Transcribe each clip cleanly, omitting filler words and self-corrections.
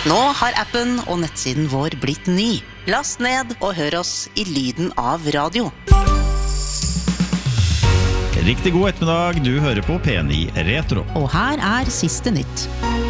Nå har appen og nettsiden vår blitt ny. Last ned og hør oss i lyden av radio. Riktig god ettermiddag, du hører på P9 Retro. Og her er siste nytt.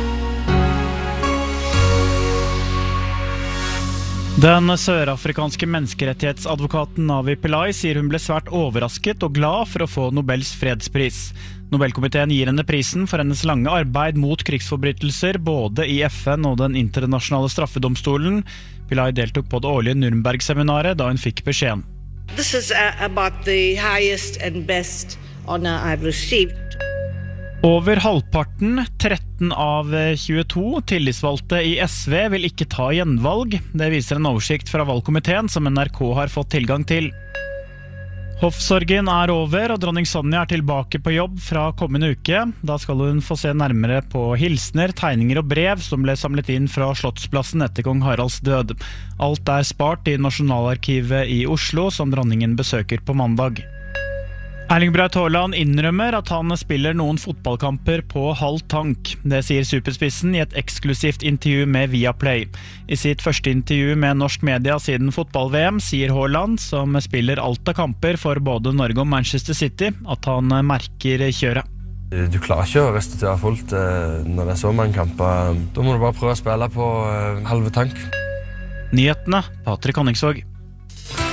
Den sørafrikanske menneskerettighetsadvokaten Navi Pillay sier hun ble svært overrasket og glad for å få Nobels fredspris. Nobelkomiteen gir henne prisen for hennes lange arbeid mot krigsforbrytelser både i FN og den internasjonale straffedomstolen. Pillay deltok på det årlige Nürnberg-seminaret da hun fikk beskjeden. This is about the highest and best honor I've received. Over halvparten, 13 av 22 tillitsvalgte i SV vil ikke ta gjenvalg. Det viser en oversikt fra valgkomiteen som NRK har fått tilgang til. Hoffsorgen er over, og dronning Sonja er tilbake på jobb fra kommende uke. Da skal hun få se nærmere på hilsner, tegninger og brev som ble samlet inn fra Slottsplassen etter kong Haralds død. Alt er spart i Nasjonalarkivet i Oslo, som dronningen besøker på mandag. Erling Braut Haaland innrømmer at han spiller noen fotballkamper på halv tank. Det sier superspissen i et eksklusivt intervju med Viaplay. I sitt første intervju med norsk media siden fotball-VM sier Haaland, som spiller alt av kamper for både Norge og Manchester City, at han merker kjøret. Du klarer ikke å restituere fullt når det er så mange kamper. Da må du bare prøve å spille på halve tank. Nyhetene, Patrick Honningsvåg.